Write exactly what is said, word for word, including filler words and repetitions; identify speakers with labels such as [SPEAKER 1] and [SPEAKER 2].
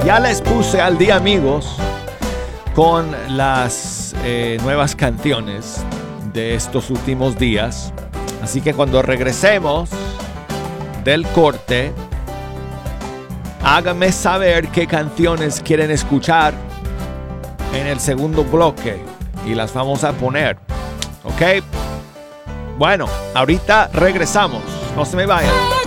[SPEAKER 1] Ya les puse al día, amigos, con las eh, nuevas canciones de estos últimos días. Así que cuando regresemos del corte, háganme saber qué canciones quieren escuchar en el segundo bloque y las vamos a poner, ¿ok? Bueno, ahorita regresamos, no se me vayan.